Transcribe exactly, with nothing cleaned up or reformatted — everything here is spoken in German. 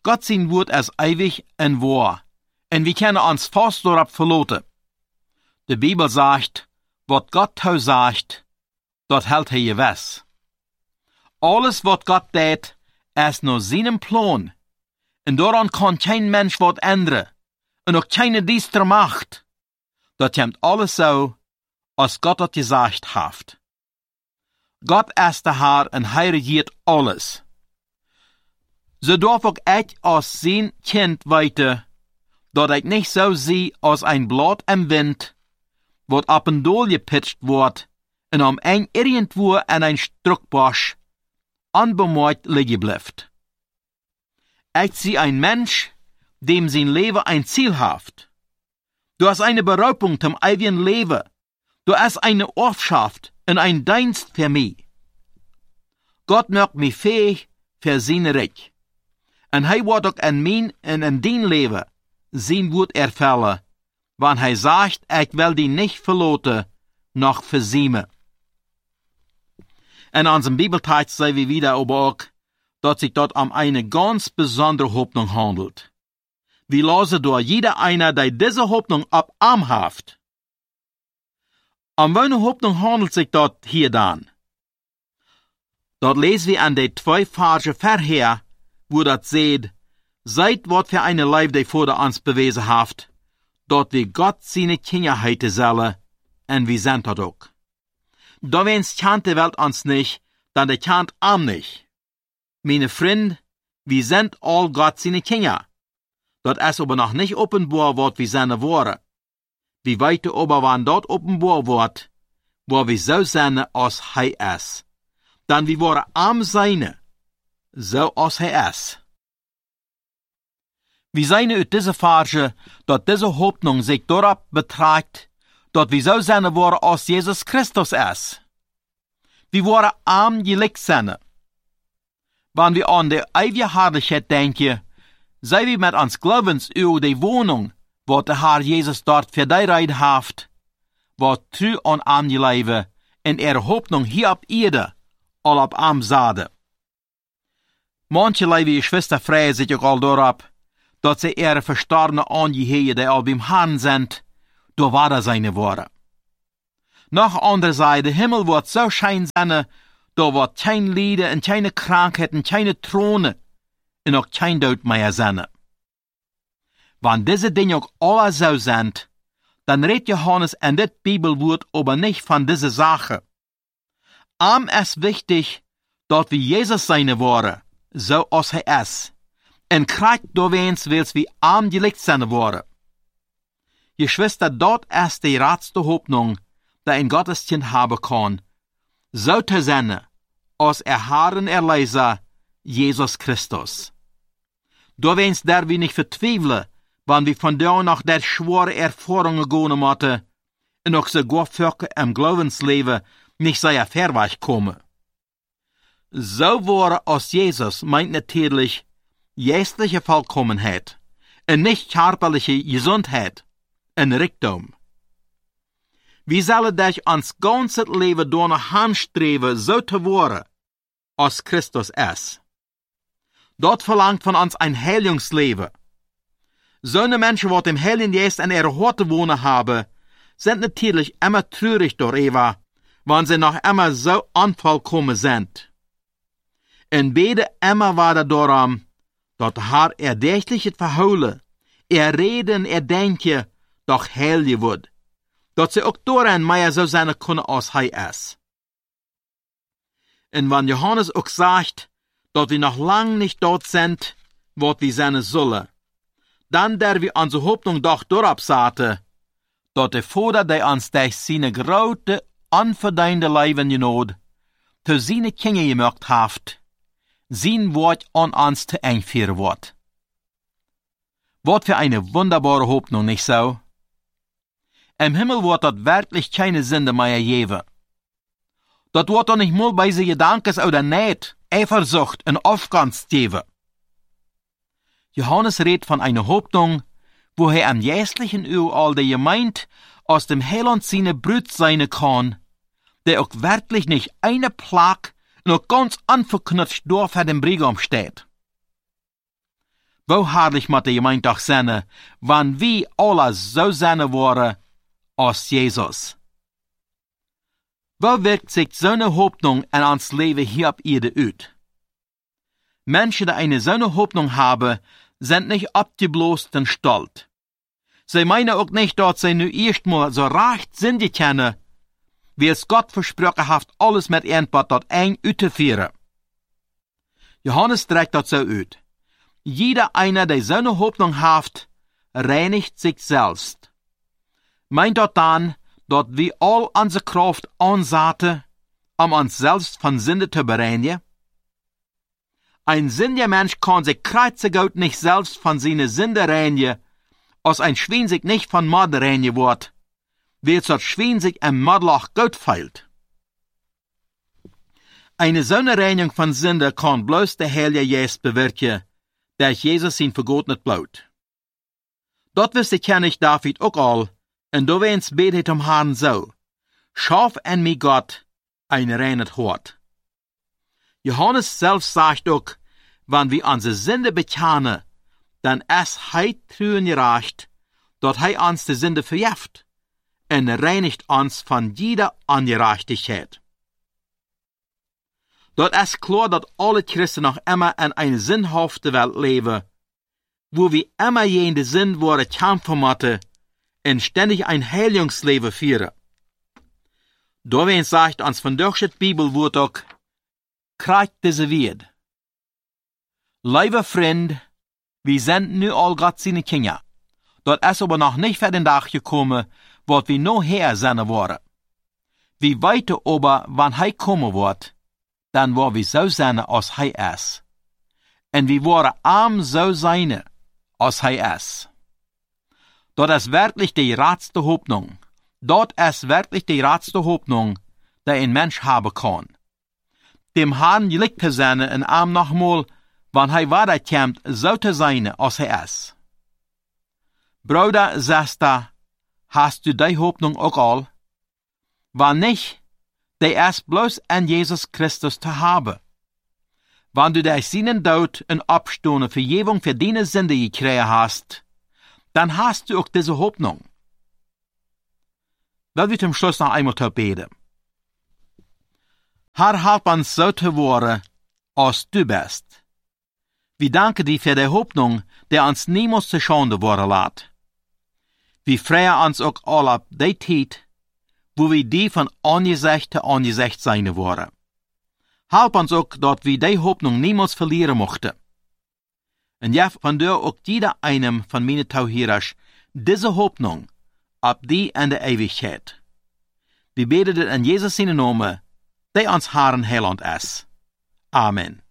Gott sein Wort ist ewig und wahr, und wir können uns fast darauf verlassen. Die Bibel sagt, was Gott tau sagt, dort hält er gewiss. Alles, was Gott tät, ist nur seinem Plan, und daran kann kein Mensch was ändern, und auch keine düstere Macht. Das kommt alles so, als Gott hat gesagt hat. Gott ist der Herr und er regiert alles. So darf auch ich als sein Kind weiter, dass ich nicht so sehe als ein Blatt im Wind, wat ab und dool gepitcht wordt, en am ein irgendwo an ein Struckbosch unbemerkt liegen bleibt. Ich sehe ein Mensch, dem sein Leben ein Ziel hat. Du hast eine Berufung zum ewigen Leben. Du hast eine Ortschaft und ein Dienst für mich. Gott macht mich fähig für sein Reich. Und er wird auch in mein und in dein Leben sein Wort erfüllen, wann er sagt, ich will die nicht verloten, noch versiemen. In unserem Bibeltext sehen wir wieder aber auch, dass sich dort um eine ganz besondere Hoffnung handelt. Wir lassen durch jeder einer, der diese Hoffnung ab Arm haft. Um welche Hoffnung handelt sich dort hier dann? Dort lesen wir an den zwei Verse vorher, wo das seht, seid wat für eine Leib, die vor uns bewiesen haft, dort wir Gott seine Kinder heite sollen, und wir sind dort auch. Da wenn's kennt die Welt uns nicht, dann der kennt am nicht. Meine Freund, wir sind all Gott seine Kinder. Dort ist aber noch nicht offenbar, wat wir seine waren. Wir weiten aber, wann dort offenbar wird, wo wir so sind, als hij ist. Dann wir waren am seine, so als hij ist. Wir sehen uit diese Verse, dass diese Hoffnung sich darauf beträgt, dass wir so sein waren, als Jesus Christus ist. Wir waren arm gelicht sein. Wenn wir an die ewige Herrlichkeit denken, sei wir mit uns Glaubens über die Wohnung, wo der Herr Jesus dort für die Reid haft, wo true an arm leben, in ihre Hoffnung hier auf Erde, all auf arm sade. Manche liebe Geschwister freuen sich auch all darauf, dass sie ihre verstorbene Angehörige, die all beim Herrn sind, da war er seine Worte. Noch andere Seite, der Himmel wird so schein sein, da wird kein Leiden und keine Krankheiten, keine Throne und auch kein Tod mehr sein. Wenn diese Dinge auch alle so sind, dann redet Johannes in das Bibelwort aber nicht von dieser Sache. Am ist wichtig, dass wir Jesus seine Worte, so als er ist, und kriegt da wens wils wie arm gelegt seine Worte. Geschwister, dort ist die ratste Hoffnung, die ein Gotteskind haben kann, so zu sein, als erhaben Erlöser, Jesus Christus. Da wens der wir nicht verzweifeln, wenn wir von da nach der schwere Erfahrungen gehen müssen, und auch sogar Völker im Glaubensleben nicht sehr verweicht kommen. So war als Jesus meint natürlich geistliche Vollkommenheit, und nicht körperliche Gesundheit und Reichtum. Wir sollen durch uns ganzes Leben danach anstreben, so zu werden, als Christus ist. Dort verlangt von uns ein Heilungsleben. So eine Menschen, die im Heiligen Geist in ihrer Horte wohnen haben, sind natürlich immer traurig darüber, wenn sie noch immer so unvollkommen sind. Und beide immer war er darum, dass der Herr erdächtlich verholen, er reden, er denken, doch heilig wird, dass sie auch darin mehr so sein können, als er ist. Und wenn Johannes auch sagt, dass wir noch lang nicht dort sind, wo wir sein sollen, dann der wir unsere Hoffnung doch darauf sahen, dass der Vater, der uns durch seine große, unverdiente Leben genot, zu seine Kinder gemacht hat, sein Wort an uns zu einführen wird. Was für eine wunderbare Hoffnung, nicht so? Im Himmel wird dort wirklich keine Sünde mehr geben. Dort wird doch nicht mal bei sie Gedankens oder Neid, Eifersucht und Aufgangs geben. Johannes redet von einer Hoffnung, wo er am jährlichen Überall der Gemeinde aus dem Heiland seine Brut sein kann, der auch wirklich nicht eine Plag noch ganz unverknüpft durch für den Brigam steht. Wo herrlich moet de gemeente toch zijn, wanneer wie alle zo zijn worden als Jesus. Wo wirkt sich so eine Hoffnung in ons Leben hier auf Erde uit? Menschen, die eine so eine Hoffnung haben, sind nicht abgeblost und stolz. Sie meinen auch nicht, dass sie nu erstmal so recht sind können, wie es Gott versprochen hat, alles mit irgendwas dort eng uitzuführen. Johannes trägt das so uit. Jeder einer, der so eine Hoffnung hat, reinigt sich selbst. Meint dort dann, dass wir all unsere Kraft ansetzen, um uns selbst von Sünde zu bereinigen? Ein sündiger Mensch kann sich kreuzigout nicht selbst von seinen Sünde reinigen, als ein Schwein sich nicht von Mord reinigen wird, wie es das Schwein sich im Mordloch gut feilt. Eine so eine Reinigung von Sünde kann bloß der Heilige Jesus bewirken, der Jesus ihn vergottet blaut. Dort wüsste ich David auch all, und da wens betet um Herrn so, schaff en mir Gott ein reines Hort. Johannes selbst sagt auch, wenn wir unsere Sünde bekennen, dann ist hij treu und gerecht, dass hij uns die Sünde vergibt und reinigt uns von jeder Ungerechtigkeit. Dort ist klar, dass alle Christen noch immer in einer sinnhaften Welt leben, wo wir immer jene Sinn worden kämpfen müssen und ständig ein Heilungsleben führen. Darin sagt uns von durch die Bibelwort auch, kriegt diese Wert. Liebe Freund, wir sind nu all Gott seine Kinder. Dort ist aber noch nicht für den Tag gekommen, wo wir noch her sein wollen. Wir weiter aber, wann hij kommen wird, dann wollen wir so sein, als hij ist. Und wir wollen arm so sein, als hij ist. Dort ist wirklich die ratste Hoffnung. Dort ist wirklich die ratste Hoffnung, die ein Mensch haben kann. Dem Herrn liegt zu sein, in arm nochmal, wann hij weiterkommt, so zu sein, als hij ist. Bruder, Schwester, hast du die Hoffnung auch all? Wann nicht, der ist bloß an Jesus Christus zu haben. Wenn du durch seinen Tod und Abstehen Vergebung für deine Sünde gekriegt hast, dann hast du auch diese Hoffnung. Will wir zum Schluss noch einmal beten. Herr, help uns so zu werden, als du bist. Wir danken dir für die Hoffnung, die uns niemals zu Schande worden lässt. Wir freuen uns auch all ab die Zeit, wo wir die von Angesicht zu Angesicht sein wollen. Help uns auch, dass wir die Hoffnung niemals verlieren mochten. Und ja, von dir auch jeder einem von meinen Tauhirers diese Hoffnung ab die in der Ewigkeit. Wir beten in Jesus seinen Namen, der uns Herrn Heiland ist. Amen.